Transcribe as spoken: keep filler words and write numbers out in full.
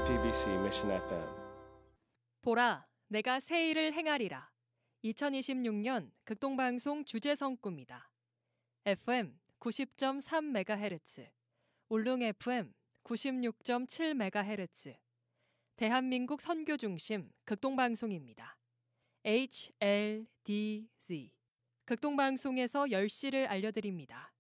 제이티비씨 미션 에프엠. 보라, 내가 새 일을 행하리라. 이천이십육 년 극동방송 주제성 꿈이다. 에프엠 구십 점 삼 메가헤르츠, 울릉 에프엠 구십육 점 칠 메가헤르츠, 대한민국 선교 중심 극동방송입니다. 에이치엘디지 극동방송에서 열 시를 알려드립니다.